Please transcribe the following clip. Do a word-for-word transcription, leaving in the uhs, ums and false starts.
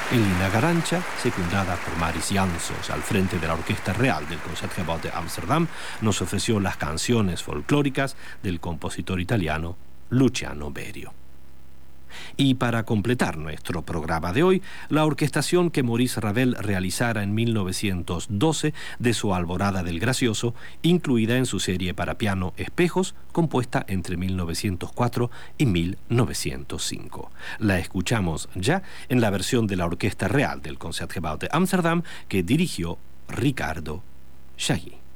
Elina Garancha, secundada por Maris Janssons al frente de la Orquesta Real del Concertgebouw de Ámsterdam, nos ofreció las canciones folclóricas del compositor italiano Luciano Berio. Y para completar nuestro programa de hoy, la orquestación que Maurice Ravel realizara en mil novecientos doce de su Alborada del Gracioso, incluida en su serie para piano Espejos, compuesta entre mil novecientos cuatro y mil novecientos cinco. La escuchamos ya en la versión de la Orquesta Real del Concertgebouw de Ámsterdam que dirigió Ricardo Chailly.